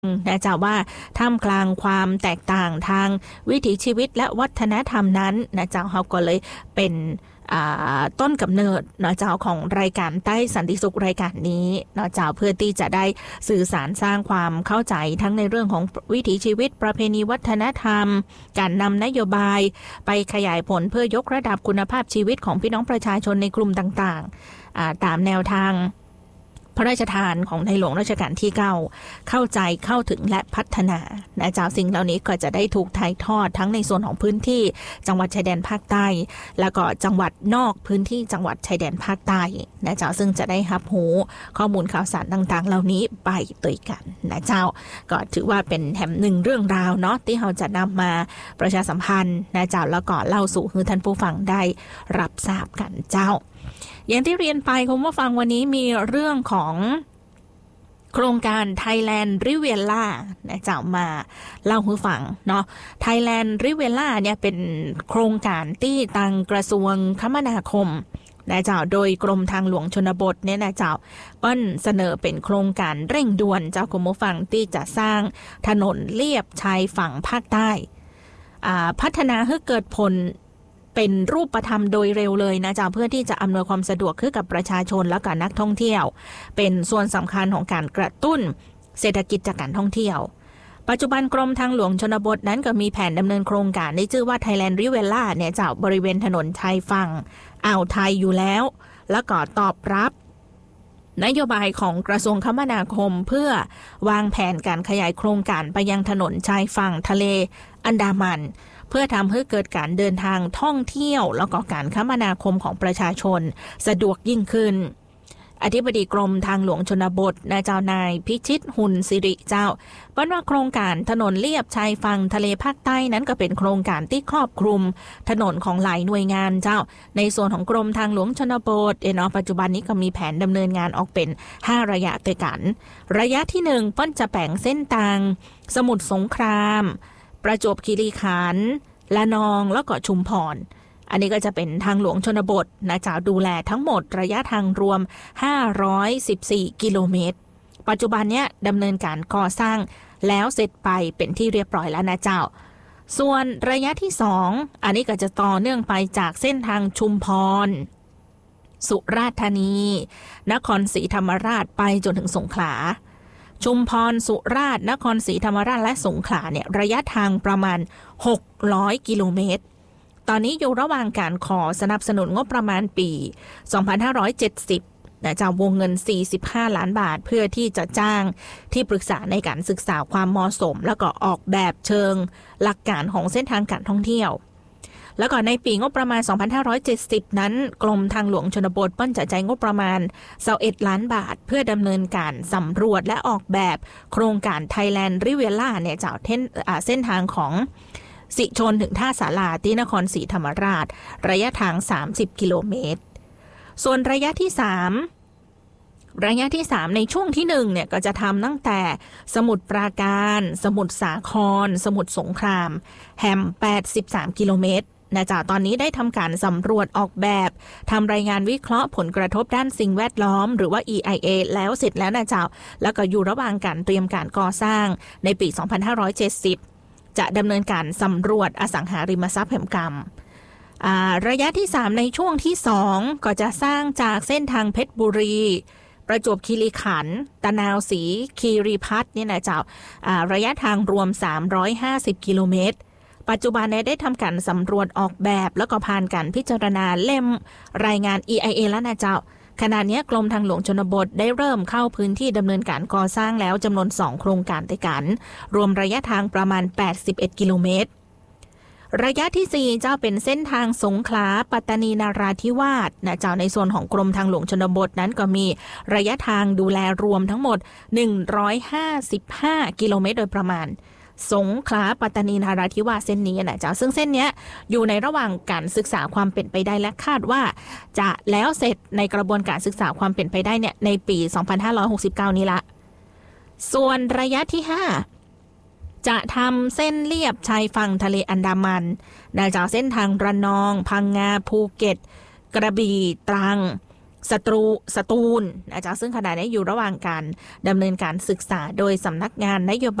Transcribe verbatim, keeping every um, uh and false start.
นะจ๊ะว่าท่ามกลางความแตกต่างทางวิถีชีวิตและวัฒนธรรมนั้นนะจ๊ะเขาก็เลยเป็นต้นกำเนิดนะจ๊ะของรายการใต้สันติสุขรายการนี้นะจ๊ะเพื่อที่จะได้สื่อสารสร้างความเข้าใจทั้งในเรื่องของวิถีชีวิตประเพณีวัฒนธรรมการนำนโยบายไปขยายผลเพื่อยกระดับคุณภาพชีวิตของพี่น้องประชาชนในกลุ่มต่างๆตามแนวทางพระราชทานของในหลวงรัชกาลที่เก้าเข้าใจเข้าถึงและพัฒนานะจ๊ะสิ่งเหล่านี้ก็จะได้ถูกถ่ายทอดทั้งในส่วนของพื้นที่จังหวัดชายแดนภาคใต้แล้วก็จังหวัดนอกพื้นที่จังหวัดชายแดนภาคใต้นะจ๊ะซึ่งจะได้รับรู้ข้อมูลข่าวสารต่างๆเหล่านี้ไปด้วยกันนะเจ้าก็ถือว่าเป็นแถมหนึ่งเรื่องราวเนาะที่เราจะนำมาประชาสัมพันธ์นะเจ้าแล้วก็เล่าสู่ให้ท่านผู้ฟังได้รับทราบกันเจ้าอย่างที่เรียนไปคุณผู้ฟังวันนี้มีเรื่องของโครงการ Thailand Riviera นะจะมาเล่าให้ฟังเนาะ Thailand Riviera เนี่ยเป็นโครงการที่ทางกระทรวงคมนาคมนะเจ้าโดยกรมทางหลวงชนบทเนี่ยนะเจ้าเปิ้นเสนอเป็นโครงการเร่งด่วนเจ้าคุณผู้ฟังที่จะสร้างถนนเลียบชายฝั่งภาคใต้พัฒนาให้เกิดผลเป็นรูปธรรมโดยเร็วเลยนะจ๊ะเพื่อที่จะอำนวยความสะดวกให้กับประชาชนและกับนักท่องเที่ยวเป็นส่วนสำคัญของการกระตุ้นเศรษฐกิจจากการท่องเที่ยวปัจจุบันกรมทางหลวงชนบทนั้นก็มีแผนดำเนินโครงการในชื่อว่า Thailand Riviera เนี่ยจ้ะบริเวณถนนชายฝั่งอ่าวไทยอยู่แล้วแล้วก็ตอบรับนโยบายของกระทรวงคมนาคมเพื่อวางแผนการขยายโครงการไปยังถนนชายฝั่งทะเลอันดามันเพื่อทำให้เกิดการเดินทางท่องเที่ยวแล้วก็การคมนาคมของประชาชนสะดวกยิ่งขึ้นอธิบดีกรมทางหลวงชนบทนายเจ้านายพิชิตหุ่นสิริเจ้าบอกว่าโครงการถนนเลียบชายฝั่งทะเลภาคใต้นั้นก็เป็นโครงการที่ครอบคลุมถนนของหลายหน่วยงานเจ้าในส่วนของกรมทางหลวงชนบทเนาะปัจจุบันนี้ก็มีแผนดำเนินงานออกเป็นห้าระยะด้วยกันระยะที่หนึ่งเปิ้นจะแบ่งเส้นทางสมุทรสงครามประจวบคีรีขันธ์ละนองแล้วก็ชุมพรอันนี้ก็จะเป็นทางหลวงชนบทนะจ๊ะดูแลทั้งหมดระยะทางรวมห้าร้อยสิบสี่กิโลเมตรปัจจุบันเนี้ยดำเนินการก่อสร้างแล้วเสร็จไปเป็นที่เรียบร้อยแล้วนะเจ้าส่วนระยะที่สองอันนี้ก็จะต่อเนื่องไปจากเส้นทางชุมพรสุราษฎร์ธานีนครศรีธรรมราชไปจนถึงสงขลาชุมพรสุราษฎร์นครศรีธรรมราชและสงขลาเนี่ยระยะทางประมาณหกร้อยกิโลเมตรตอนนี้อยู่ระหว่างการขอสนับสนุนงบประมาณปีสองพันห้าร้อยเจ็ดสิบนะจากวงเงินสี่สิบห้าล้านบาทเพื่อที่จะจ้างที่ปรึกษาในการศึกษาความเหมาะสมแล้วก็ออกแบบเชิงหลักการของเส้นทางการท่องเที่ยวแล้วก็ในปีงบประมาณสองพันห้าร้อยเจ็ดสิบนั้นกรมทางหลวงชนบทเปิ้นจะจ่ายงบประมาณยี่สิบเอ็ดล้านบาทเพื่อดำเนินการสำรวจและออกแบบโครงการ Thailand Riviera เนี่ยจากเส้นทางของสิชนถึงท่าสาราที่นครศรีธรรมราชระยะทางสามสิบกิโลเมตรส่วนระยะที่สามระยะที่สามในช่วงที่หนึ่งเนี่ยก็จะทำตั้งแต่สมุทรปราการสมุทรสาครสมุทรสงครามแฮมแปดสิบสามกิโลเมตรนะจ๊ะตอนนี้ได้ทำการสำรวจออกแบบทำรายงานวิเคราะห์ผลกระทบด้านสิ่งแวดล้อมหรือว่า อี ไอ เอ แล้วเสร็จแล้วนะจ๊ะแล้วก็อยู่ระหว่างการเตรียมการก่อสร้างในปีสองพันห้าร้อยเจ็ดสิบจะดำเนินการสำรวจอสังหาริมทรัพย์แห่งกรรมระยะที่สามในช่วงที่สองก็จะสร้างจากเส้นทางเพชรบุรีประจวบคีรีขันธ์ตะนาวศรีคีรีพัฒน์เนี่ยนะจ๊ะระยะทางรวมสามร้อยห้าสิบกิโลเมตรปัจจุบันได้ทำการสำรวจออกแบบแล้วก็ผ่านการพิจารณาเล่มรายงาน อี ไอ เอ แล้วนะเจ้าขณะนี้กรมทางหลวงชนบทได้เริ่มเข้าพื้นที่ดำเนินการก่อสร้างแล้วจำนวนสองโครงการด้วยกันรวมระยะทางประมาณแปดสิบเอ็ดกิโลเมตรระยะที่สี่เจ้าเป็นเส้นทางสงขลาปัตตานีนาราธิวาสนะเจ้าในส่วนของกรมทางหลวงชนบทนั้นก็มีระยะทางดูแลรวมทั้งหมดหนึ่งร้อยห้าสิบห้ากิโลเมตรโดยประมาณสงขลาปัตตานีนาราธิวาสเส้นนี้นะเจ้าซึ่งเส้นนี้อยู่ในระหว่างการศึกษาความเป็นไปได้และคาดว่าจะแล้วเสร็จในกระบวนการศึกษาความเป็นไปได้เนี่ยในปีสองพันห้าร้อยหกสิบเก้านี้ละส่วนระยะที่ห้าจะทำเส้นเลียบชายฝั่งทะเลอันดามันนะเจ้าเส้นทางระนองพังงาภูเก็ตกระบี่ตรังสตรูสตูลนะจ๊ะซึ่งขณะนี้อยู่ระหว่างการดำเนินการศึกษาโดยสำนักงานนโยบาย